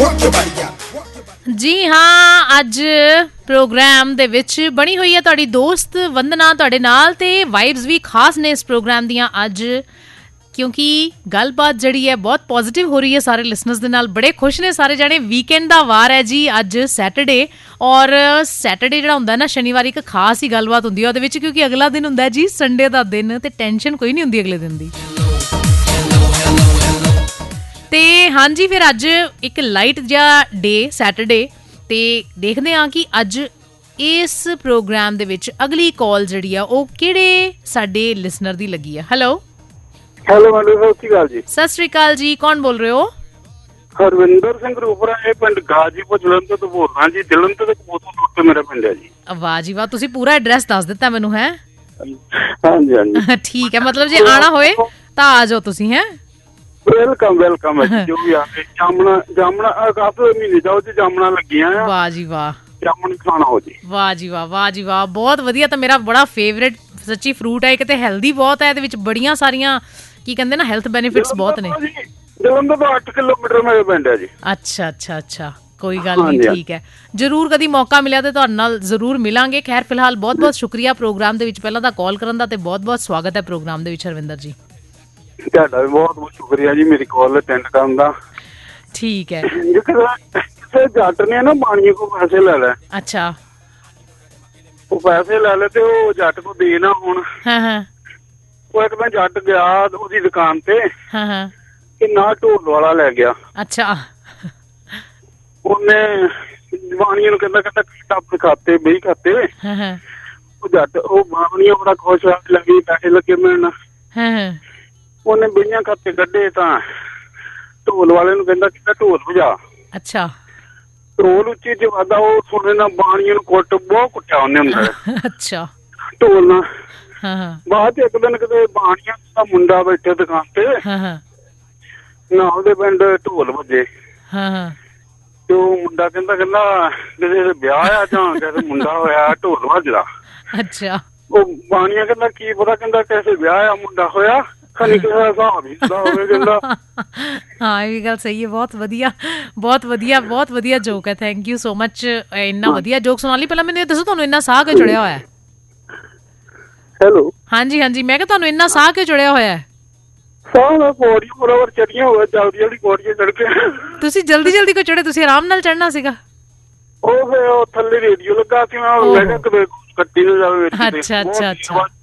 ਜੀ ਹਾਂ, ਅੱਜ ਪ੍ਰੋਗਰਾਮ ਦੇ ਵਿੱਚ ਬਣੀ ਹੋਈ ਹੈ ਤੁਹਾਡੀ ਦੋਸਤ ਵੰਦਨਾ ਤੁਹਾਡੇ ਨਾਲ, ਤੇ ਵਾਈਬਸ ਵੀ ਖਾਸ ਨੇ ਇਸ ਪ੍ਰੋਗਰਾਮ ਦੀਆਂ ਅੱਜ, ਕਿਉਂਕਿ ਗੱਲਬਾਤ ਜਿਹੜੀ ਹੈ ਬਹੁਤ ਪੋਜ਼ਿਟਿਵ ਹੋ ਰਹੀ ਹੈ ਸਾਰੇ ਲਿਸਨਰਸ ਦੇ ਨਾਲ। ਬੜੇ ਖੁਸ਼ ਨੇ ਸਾਰੇ ਜਾਣੇ। ਵੀਕਐਂਡ ਦਾ ਵਾਰ ਹੈ ਜੀ, ਅੱਜ ਸੈਟਰਡੇ, ਔਰ ਸੈਟਰਡੇ ਜਿਹੜਾ ਹੁੰਦਾ ਨਾ ਸ਼ਨੀਵਾਰ, ਇੱਕ ਖਾਸ ਹੀ ਗੱਲਬਾਤ ਹੁੰਦੀ ਹੈ ਉਹਦੇ ਵਿੱਚ, ਕਿਉਂਕਿ ਅਗਲਾ ਦਿਨ ਹੁੰਦਾ ਜੀ ਸੰਡੇ ਦਾ ਦਿਨ, ਤੇ ਟੈਨਸ਼ਨ ਕੋਈ ਨਹੀਂ ਹੁੰਦੀ ਅਗਲੇ ਦਿਨ ਦੀ। ਤੇ ਹਾਂਜੀ, ਫਿਰ ਅੱਜ ਇੱਕ ਲਾਈਟ ਜਿਹਾ ਡੇ ਸੈਟਰਡੇ, ਤੇ ਦੇਖਦੇ ਹਾਂ ਕਿ ਅੱਜ ਇਸ ਪ੍ਰੋਗਰਾਮ ਦੇ ਵਿੱਚ ਅਗਲੀ ਕਾਲ ਜਿਹੜੀ ਆ ਉਹ ਕਿਹੜੇ ਸਾਡੇ ਲਿਸਨਰ ਦੀ ਲੱਗੀ ਆ। ਹੈਲੋ ਹੈਲੋ, ਸਤਿ ਸ਼੍ਰੀ ਅਕਾਲ ਜੀ। ਸਤਿ ਸ਼੍ਰੀ ਅਕਾਲ ਜੀ, ਕੌਣ ਬੋਲ ਰਹੇ ਹੋ? ਹਰਵਿੰਦਰ ਸਿੰਘ ਰੂਪਰਾ, ਇਹ ਪਿੰਡ ਗਾਜੀਪੁਰ ਜਲੰਧਰ ਤੋਂ ਬੋਲਦਾ ਜੀ। ਜਲੰਧਰ ਦੇ ਕਪੂਰਥਲਾ ਰੋਡ ਤੇ ਮੇਰਾ ਪਿੰਡ ਹੈ ਜੀ। ਵਾਹ ਜੀ ਵਾਹ, ਤੁਸੀਂ ਪੂਰਾ ਐਡਰੈਸ ਦੱਸ ਦਿੱਤਾ ਮੈਨੂੰ। ਹੈ ਹਾਂਜੀ ਹਾਂਜੀ ਠੀਕ ਹੈ, ਮਤਲਬ ਜੇ ਆਣਾ ਹੋਏ ਤਾਂ ਆ ਜਾਓ ਤੁਸੀਂ। ਹੈ ਵੈਲਕਮ ਵੈਲਕਮ ਹੈ ਜੋ ਵੀ ਆ ਕੇ। ਜਾਮਣਾ ਕਾਫੀ ਮਹੀਨੇ ਜਾਓ ਜੀ, ਜਾਮਣਾ ਲੱਗੀਆਂ ਆ। ਵਾਹ ਜੀ ਵਾਹ, ਜਾਮਣ ਖਾਣਾ ਹੋ ਜੀ। ਵਾਹ ਜੀ ਵਾਹ, ਵਾਹ ਜੀ ਵਾਹ, ਬਹੁਤ ਵਧੀਆ। ਤਾਂ ਮੇਰਾ ਬੜਾ ਫੇਵਰੇਟ ਸੱਚੀ ਫਰੂਟ ਹੈ, ਇੱਕ ਤੇ ਹੈਲਦੀ ਬਹੁਤ ਹੈ, ਇਹਦੇ ਵਿੱਚ ਬੜੀਆਂ ਸਾਰੀਆਂ ਕੀ ਕਹਿੰਦੇ ਨਾ ਹੈਲਥ ਬੈਨੀਫਿਟਸ ਬਹੁਤ ਨੇ। ਜਲੰਧਰ ਤੋਂ 8 ਕਿਲੋਮੀਟਰ ਮੇਰੇ ਪਿੰਡ ਹੈ ਜੀ। ਅੱਛਾ ਅੱਛਾ ਅੱਛਾ, ਕੋਈ ਗੱਲ ਨਹੀਂ, ਠੀਕ ਹੈ। ਜ਼ਰੂਰ ਕਦੀ ਮੌਕਾ ਮਿਲਿਆ ਤੇ ਤੁਹਾਡੇ ਨਾਲ ਜ਼ਰੂਰ ਮਿਲਾਂਗੇ। ਖੈਰ ਫਿਲਹਾਲ ਬਹੁਤ ਬਹੁਤ ਸ਼ੁਕਰੀਆ ਪ੍ਰੋਗਰਾਮ ਦੇ ਵਿੱਚ ਪਹਿਲਾਂ ਤਾਂ ਕਾਲ ਕਰਨ ਦਾ, ਤੇ ਬਹੁਤ ਬਹੁਤ ਸਵਾਗਤ ਹੈ ਪ੍ਰੋਗਰਾਮ ਦੇ ਵਿੱਚ ਹਰਵਿੰਦਰ ਜੀ। ਤੁਹਾਡਾ ਵੀ ਬਹੁਤ ਬਹੁਤ ਸ਼ੁਕਰੀਆ ਜੀ ਮੇਰੀ ਕਾਲ ਅਟੈਂਡ ਕਰਨ ਦਾ। ਠੀਕ ਹੈ। ਕਿਸੇ ਜੱਟ ਨੇ ਨਾ ਬਾਣੀਏ ਕੋਲ ਪੈਸੇ ਲੈ ਲੈ। ਅੱਛਾ, ਉਹ ਪੈਸੇ ਲੈ ਲੈ ਤੇ ਉਹ ਜੱਟ ਕੋ ਦੇ ਨਾ ਹੁਣ। ਹਾਂ ਹਾਂ, ਉਹ ਇੱਕ ਦਿਨ ਜੱਟ ਗਿਆ ਉਹਦੀ ਦੁਕਾਨ ਤੇ, ਹਾਂ ਹਾਂ, ਤੇ ਨਾ ਢੋਲ ਵਾਲਾ ਲੈ ਗਿਆ। ਅੱਛਾ, ਉਹਨੇ ਬਾਣੀਏ ਨੂੰ ਕਹਿੰਦਾ ਆਪਣੇ ਖਾਤੇ ਬਈ ਖਾਤੇ। ਹਾਂ ਹਾਂ, ਉਹ ਜੱਟ ਉਹ ਬਾਣੀਆ ਬੜਾ ਖੁਸ਼ ਹੋਇਆ, ਲੱਗੇ ਪੈਸੇ ਲੱਗੇ ਮਿਲਣ। ਹਾਂ ਹਾਂ, ਉਹਨੇ ਬਈਆਂ ਖਾਤੇ ਕੱਢੇ ਤਾਂ ਢੋਲ ਵਾਲੇ ਨੂੰ ਕਹਿੰਦਾ ਢੋਲ ਵਜਾ। ਅੱਛਾ, ਢੋਲ ਉੱਚੀ ਚ ਵਾਦਾ, ਉਹ ਸੁਣੇ ਨਾ ਬਾਣੀਏ ਨੂੰ ਬਹੁਤ ਕੁੱਟਿਆ ਉਹਨੇ ਅੰਦਰ। ਅੱਛਾ, ਢੋਲ ਨਾਲ। ਹਾਂ ਹਾਂ, ਬਾਅਦ ਚ ਇੱਕ ਦਿਨ ਕਿਤੇ ਬਾਣੀਆ ਦਾ ਮੁੰਡਾ ਬੈਠੇ ਦੁਕਾਨ ਤੇ, ਹਾਂ ਹਾਂ, ਨਾਲ ਦੇ ਪਿੰਡ ਢੋਲ ਵੱਜੇ। ਹਾਂ ਹਾਂ, ਤੇ ਉਹ ਮੁੰਡਾ ਕਹਿੰਦਾ ਕਿਸੇ ਦੇ ਵਿਆਹ ਆ ਜਾਂ ਕਿਸੇ ਮੁੰਡਾ ਹੋਇਆ ਢੋਲ ਵੱਜਦਾ। ਅੱਛਾ, ਉਹ ਬਾਣੀਆ ਕਹਿੰਦਾ ਕੀ ਪਤਾ, ਕਹਿੰਦਾ ਕਿਸੇ ਵਿਆਹ ਆ ਮੁੰਡਾ ਹੋਇਆ, ਖਨੀ ਕਿਸੇ ਦਾ ਹਿਸਾਬ ਹੀ ਹੁੰਦਾ ਹੋਵੇ ਕਹਿੰਦਾ। ਹਾਂ, ਇਹ ਵੀ ਗੱਲ ਸਹੀ ਹੈ। ਬਹੁਤ ਵਧੀਆ, ਬਹੁਤ ਵਧੀਆ, ਬਹੁਤ ਵਧੀਆ ਜੋਕ ਹੈ। ਥੈਂਕ ਯੂ ਸੋ ਮਚ, ਇੰਨਾ ਵਧੀਆ ਜੋਕ ਸੁਣਾ ਲਈ। ਪਹਿਲਾਂ ਮੈਨੂੰ ਇਹ ਦੱਸੋ, ਤੁਹਾਨੂੰ ਇੰਨਾ ਸਾਹ ਕਿਉਂ ਚੜਿਆ ਹੋਇਆ? ਹੈਲੋ, ਹਾਂਜੀ ਹਾਂਜੀ, ਮੈਂ ਕਿਹਾ ਤੁਹਾਨੂੰ ਇੰਨਾ ਸਾਹ ਕਿਉਂ ਚੜਿਆ ਹੋਇਆ? ਸਾਹ ਦਾ ਪੌੜੀਆਂ ਬਰਾਬਰ ਚੜੀਆਂ ਹੋਇਆ, ਜਲਦੀ ਜਲਦੀ ਪੌੜੀਆਂ ਚੜ ਕੇ। ਤੁਸੀਂ ਜਲਦੀ ਜਲਦੀ ਕਿਉਂ ਚੜੇ? ਤੁਸੀਂ ਆਰਾਮ ਨਾਲ ਚੜਨਾ ਸੀਗਾ। ਉਹ ਫਿਰ ਥੱਲੇ ਰੇਡੀਓ ਲੱਗਾ ਸੀ, ਮੈਂ ਕਿਹਾ ਕਦੇ ਕੱਟੀ ਨਾ ਜਾਵੇ। ਅੱਛਾ ਅੱਛਾ ਅੱਛਾ,